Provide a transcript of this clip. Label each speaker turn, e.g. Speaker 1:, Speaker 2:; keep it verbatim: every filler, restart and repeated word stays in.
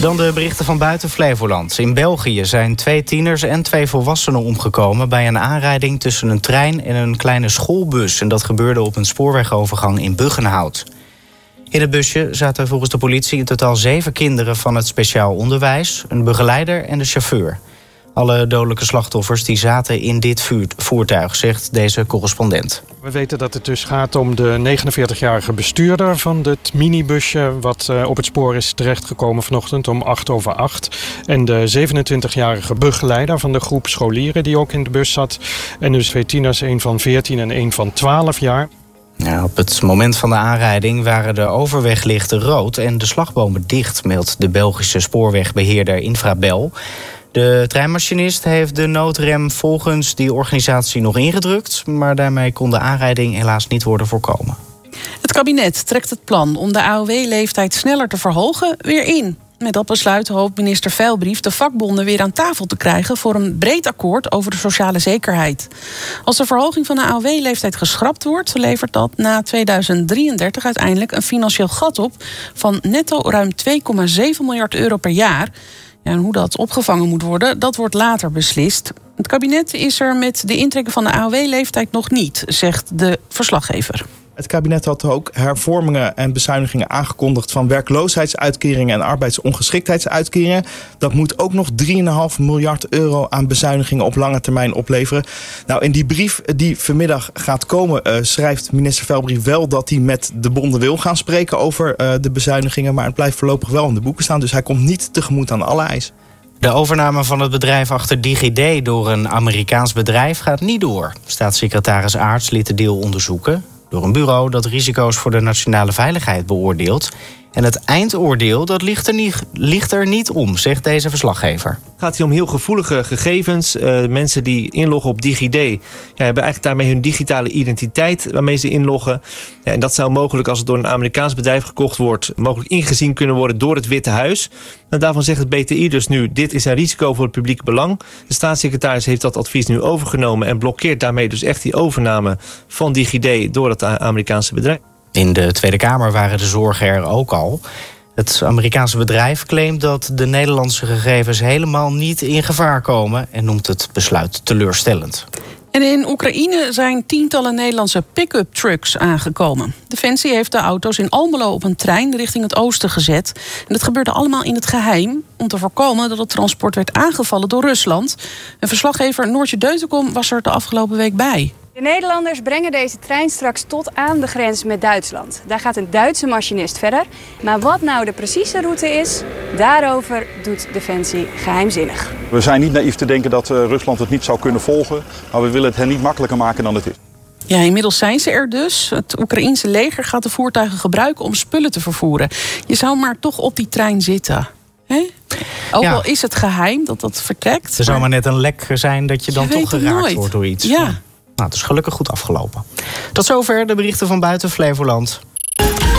Speaker 1: Dan de berichten van buiten Flevoland. In België zijn twee tieners en twee volwassenen omgekomen bij een aanrijding tussen een trein en een kleine schoolbus. En dat gebeurde op een spoorwegovergang in Buggenhout. In het busje zaten volgens de politie in totaal zeven kinderen van het speciaal onderwijs, een begeleider en de chauffeur. Alle dodelijke slachtoffers die zaten in dit voertuig, zegt deze correspondent.
Speaker 2: We weten dat het dus gaat om de negenenveertigjarige bestuurder van het minibusje wat op het spoor is terechtgekomen vanochtend om acht over acht. En de zevenentwintigjarige begeleider van de groep scholieren die ook in de bus zat. En dus twee tieners, één van veertien en één van twaalf jaar.
Speaker 1: Ja, op het moment van de aanrijding waren de overweglichten rood en de slagbomen dicht, meldt de Belgische spoorwegbeheerder Infrabel. De treinmachinist heeft de noodrem volgens die organisatie nog ingedrukt, maar daarmee kon de aanrijding helaas niet worden voorkomen.
Speaker 3: Het kabinet trekt het plan om de A O W-leeftijd sneller te verhogen weer in. Met dat besluit hoopt minister Veilbrief de vakbonden weer aan tafel te krijgen voor een breed akkoord over de sociale zekerheid. Als de verhoging van de A O W-leeftijd geschrapt wordt, levert dat na tweeduizend drieëndertig uiteindelijk een financieel gat op van netto ruim twee komma zeven miljard euro per jaar. Ja, en hoe dat opgevangen moet worden, dat wordt later beslist. Het kabinet is er met de intrekken van de A O W-leeftijd nog niet, zegt de verslaggever.
Speaker 4: Het kabinet had ook hervormingen en bezuinigingen aangekondigd van werkloosheidsuitkeringen en arbeidsongeschiktheidsuitkeringen. Dat moet ook nog drie komma vijf miljard euro aan bezuinigingen op lange termijn opleveren. Nou, in die brief die vanmiddag gaat komen, uh, schrijft minister Veilbrief wel dat hij met de bonden wil gaan spreken over uh, de bezuinigingen. Maar het blijft voorlopig wel in de boeken staan, dus hij komt niet tegemoet aan alle eisen.
Speaker 1: De overname van het bedrijf achter DigiD door een Amerikaans bedrijf gaat niet door. Staatssecretaris Aarts liet de deal onderzoeken door een bureau dat risico's voor de nationale veiligheid beoordeelt. En het eindoordeel dat ligt, er niet, ligt er niet om, zegt deze verslaggever.
Speaker 5: Het gaat hier om heel gevoelige gegevens. Uh, mensen die inloggen op DigiD ja, hebben eigenlijk daarmee hun digitale identiteit waarmee ze inloggen. Ja, en dat zou mogelijk, als het door een Amerikaans bedrijf gekocht wordt, mogelijk ingezien kunnen worden door het Witte Huis. En daarvan zegt het B T I dus nu, dit is een risico voor het publiek belang. De staatssecretaris heeft dat advies nu overgenomen en blokkeert daarmee dus echt die overname van DigiD door het Amerikaanse bedrijf.
Speaker 1: In de Tweede Kamer waren de zorgen er ook al. Het Amerikaanse bedrijf claimt dat de Nederlandse gegevens helemaal niet in gevaar komen en noemt het besluit teleurstellend.
Speaker 3: En in Oekraïne zijn tientallen Nederlandse pick-up trucks aangekomen. Defensie heeft de auto's in Almelo op een trein richting het oosten gezet. En dat gebeurde allemaal in het geheim om te voorkomen dat het transport werd aangevallen door Rusland. En verslaggever Noortje Deutenkom was er de afgelopen week bij.
Speaker 6: De Nederlanders brengen deze trein straks tot aan de grens met Duitsland. Daar gaat een Duitse machinist verder. Maar wat nou de precieze route is, daarover doet Defensie geheimzinnig.
Speaker 7: We zijn niet naïef te denken dat uh, Rusland het niet zou kunnen volgen. Maar we willen het hen niet makkelijker maken dan het is.
Speaker 3: Ja, inmiddels zijn ze er dus. Het Oekraïense leger gaat de voertuigen gebruiken om spullen te vervoeren. Je zou maar toch op die trein zitten. Hè? Ook
Speaker 1: ja.
Speaker 3: al is het geheim dat dat vertrekt.
Speaker 1: Er zou maar net een lek zijn dat je dan
Speaker 3: je
Speaker 1: toch geraakt
Speaker 3: nooit.
Speaker 1: wordt door iets.
Speaker 3: Ja.
Speaker 1: Nou, het is gelukkig goed afgelopen. Tot zover de berichten van buiten Flevoland.